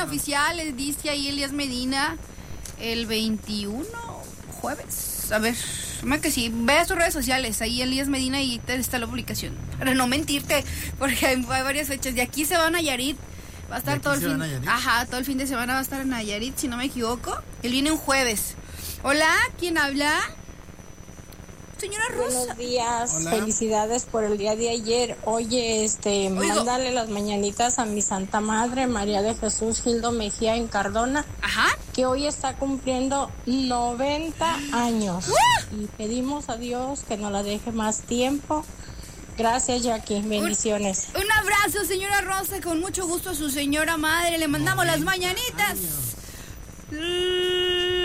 página oficial, dice ahí Elías Medina, el 21, jueves. A ver, que sí, ve a sus redes sociales, ahí Elías Medina y está la publicación. Para no mentirte, porque hay varias fechas. De aquí se va a Nayarit, va a estar todo el fin. Ajá, todo el fin de semana va a estar en Nayarit, si no me equivoco. Él viene un jueves. Hola, ¿quién habla? Señora Rosa. Buenos días. Hola. Felicidades por el día de ayer. Oye, mándale las mañanitas a mi Santa Madre, María de Jesús Gildo Mejía en Cardona. Ajá. Que hoy está cumpliendo 90 años. Y pedimos a Dios que nos la deje más tiempo. Gracias, Jackie. Bendiciones. Un abrazo, señora Rosa, con mucho gusto a su señora madre. Le mandamos las mañanitas.